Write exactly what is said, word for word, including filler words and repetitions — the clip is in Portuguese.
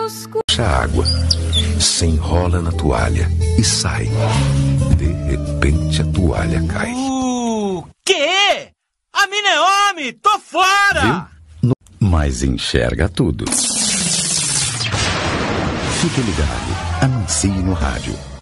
Puxa água, se enrola na toalha e sai. De repente a toalha cai. O quê? A mina é homem! Tô fora! Viu? Mas enxerga tudo. Fique ligado. Anuncie no rádio.